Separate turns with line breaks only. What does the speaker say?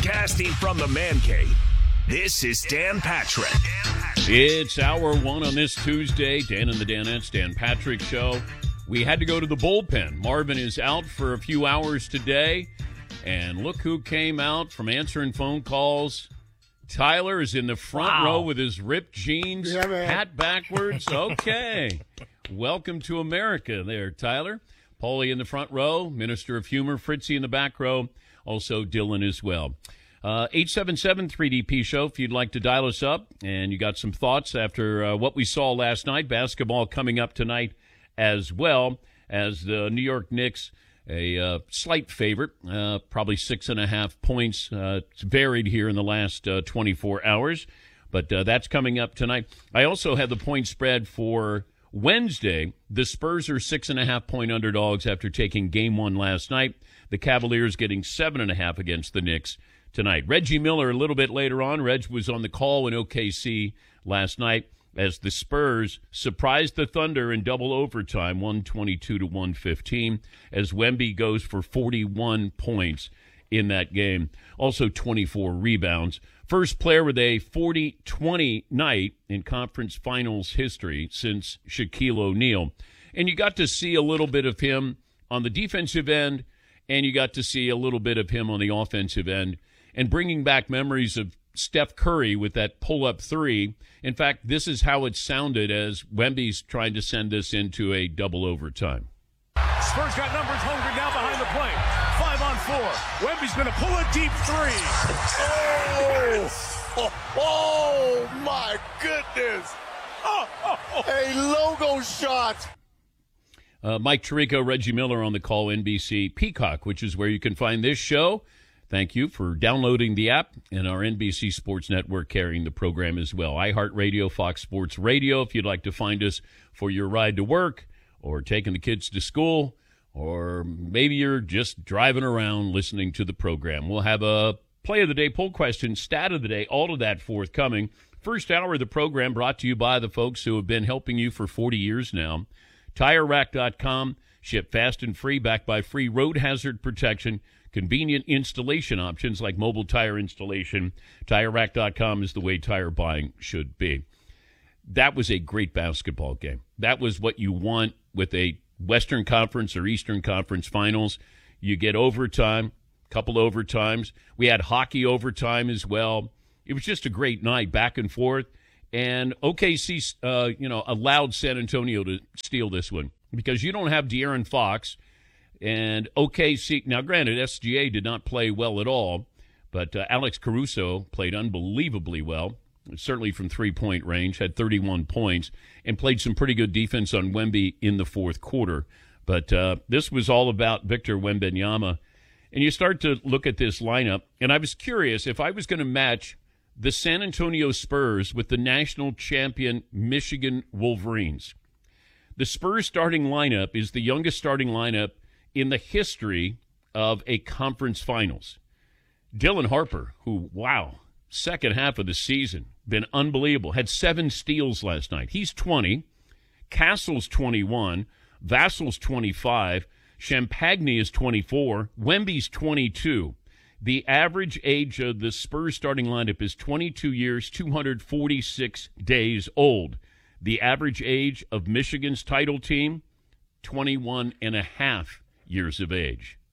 Broadcasting from the Man Cave, this is Dan Patrick.
It's hour one on this Tuesday. Dan and the Danettes, Dan Patrick Show. We had to go to the bullpen. Marvin is out for a few hours today. And look who came out from answering phone calls. Tyler is in the front row with his ripped jeans, hat backwards. Okay. Welcome to America there, Tyler. Paulie in the front row, Minister of Humor, Fritzy in the back row, also Dylan as well. 877-3DP Show if you'd like to dial us up, and you got some thoughts after what we saw last night. Basketball coming up tonight as well as the New York Knicks, a slight favorite, probably 6.5 points. It's varied here in the last 24 hours, but that's coming up tonight. I also have the point spread for Wednesday. The Spurs are 6.5-point underdogs after taking game one last night. The Cavaliers getting 7.5 against the Knicks tonight. Reggie Miller a little bit later on. Reg was on the call in OKC last night as the Spurs surprised the Thunder in double overtime, 122-115, as Wemby goes for 41 points in that game. Also 24 rebounds. First player with a 40-20 night in conference finals history since Shaquille O'Neal. And you got to see a little bit of him on the defensive end, and you got to see a little bit of him on the offensive end, and bringing back memories of Steph Curry with that pull-up three. In fact, this is how it sounded as Wemby's trying to send this into a double overtime.
Spurs got numbers hungry now behind the plate. 5-on-4. Wemby's going to pull a deep three.
Oh my goodness. A logo shot.
Mike Tirico, Reggie Miller on the call, NBC Peacock, which is where you can find this show. Thank you for downloading the app and our NBC Sports Network carrying the program as well. iHeartRadio, Fox Sports Radio, if you'd like to find us for your ride to work or taking the kids to school, or maybe you're just driving around listening to the program. We'll have a play of the day, poll question, stat of the day, all of that forthcoming. First hour of the program brought to you by the folks who have been helping you for 40 years now. TireRack.com, ship fast and free, backed by free road hazard protection, convenient installation options like mobile tire installation. TireRack.com is the way tire buying should be. That was a great basketball game. That was what you want with a Western Conference or Eastern Conference finals. You get overtime, couple overtimes. We had hockey overtime as well. It was just a great night, back and forth. And OKC, allowed San Antonio to steal this one because you don't have De'Aaron Fox. And OKC, now granted, SGA did not play well at all, but Alex Caruso played unbelievably well, certainly from three-point range, had 31 points, and played some pretty good defense on Wemby in the fourth quarter. But this was all about Victor Wembanyama. And you start to look at this lineup, and I was curious if I was going to match the San Antonio Spurs with the national champion Michigan Wolverines. The Spurs starting lineup is the youngest starting lineup in the history of a conference finals. Dylan Harper, who, second half of the season, been unbelievable, had 7 steals last night. He's 20. Castle's 21. Vassal's 25. Champagny is 24. Wemby's 22. The average age of the Spurs starting lineup is 22 years, 246 days old. The average age of Michigan's title team, 21 and a half years of age.